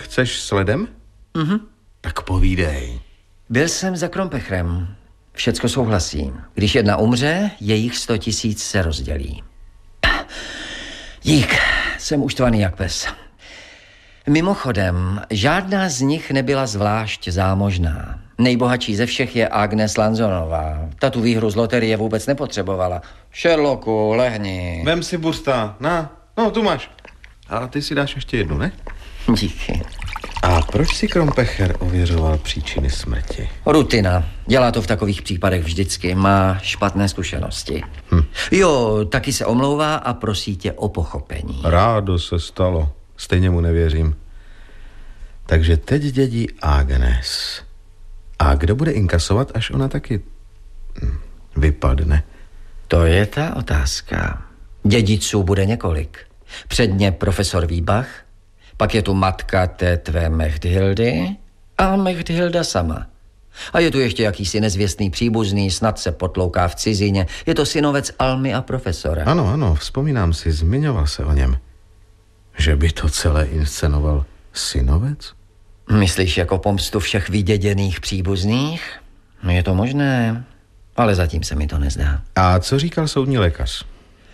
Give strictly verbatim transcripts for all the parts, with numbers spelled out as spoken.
chceš sledem? Mhm. Tak povídej. Byl jsem za Krompechrem. Všecko souhlasí. Když jedna umře, jejich sto tisíc se rozdělí. Dík, jsem uštvaný jak pes. Mimochodem, žádná z nich nebyla zvlášť zámožná. Nejbohatší ze všech je Agnes Lanzonová. Ta tu výhru z loterie vůbec nepotřebovala. Sherlocku, lehni. Vem si bursta, na, no tu máš. A ty si dáš ještě jednu, ne? Díky. A proč si Krompecher ověřoval příčiny smrti? Rutina. Dělá to v takových případech vždycky. Má špatné zkušenosti. Hm. Jo, taky se omlouvá a prosí tě o pochopení. Rádo se stalo. Stejně mu nevěřím. Takže teď dědí Agnes. A kdo bude inkasovat, až ona taky hm, vypadne? To je ta otázka. Dědiců bude několik. Předně profesor Výbach, pak je tu matka té tvé Mechthildy a Mechthilda sama. A je tu ještě jakýsi nezvěstný příbuzný, snad se potlouká v cizině. Je to synovec Almy a profesora. Ano, ano, vzpomínám si, zmiňoval se o něm. Že by to celé inscenoval synovec? Myslíš jako pomstu všech vyděděných příbuzných? Je to možné, ale zatím se mi to nezdá. A co říkal soudní lékař?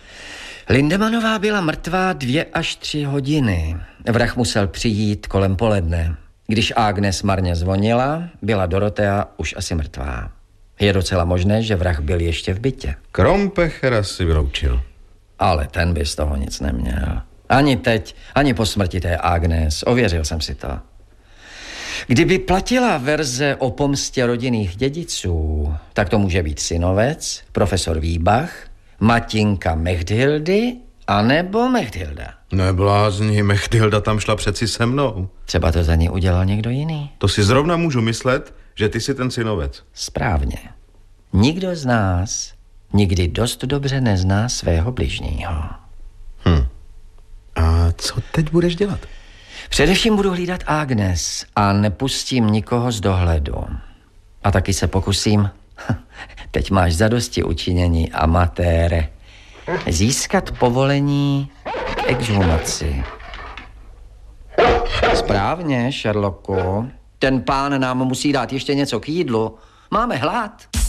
Lindemanová byla mrtvá dvě až tři hodiny. Vrah musel přijít kolem poledne. Když Agnes marně zvonila, byla Dorotea už asi mrtvá. Je docela možné, že vrah byl ještě v bytě. Krompechera si vyloučil. Ale ten by z toho nic neměl. Ani teď, ani po smrti té Agnes. Ověřil jsem si to. Kdyby platila verze o pomstě rodinných dědiců, tak to může být synovec, profesor Výbach, matinka Mechthildy, anebo Mechthilda. Neblázni, Mechthilda tam šla přeci se mnou. Třeba to za ní udělal někdo jiný. To si zrovna můžu myslet, že ty jsi ten synovec. Správně. Nikdo z nás nikdy dost dobře nezná svého bližního. Hm. A co teď budeš dělat? Především budu hlídat Agnes a nepustím nikoho z dohledu. A taky se pokusím, teď máš zadosti učinění, amatére, získat povolení k exhumaci. Správně, Sherlocku. Ten pán nám musí dát ještě něco k jídlu. Máme hlad.